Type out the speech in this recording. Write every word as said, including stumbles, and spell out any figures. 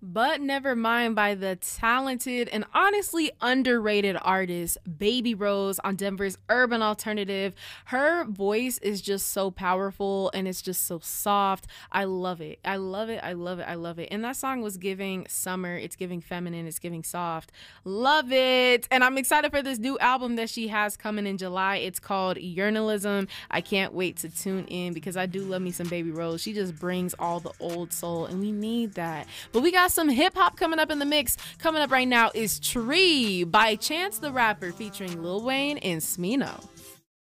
But Never Mind by the talented and honestly underrated artist Baby Rose on Denver's Urban Alternative. Her voice is just so powerful and it's just so soft. I love it. I love it. I love it. I love it. And that song was giving summer. It's giving feminine. It's giving soft. Love it. And I'm excited for this new album that she has coming in July. It's called Yearnalism. I can't wait to tune in because I do love me some Baby Rose. She just brings all the old soul and we need that. But we got some hip hop coming up in the mix. Coming up right now is Tree by Chance the Rapper featuring Lil Wayne and Smino.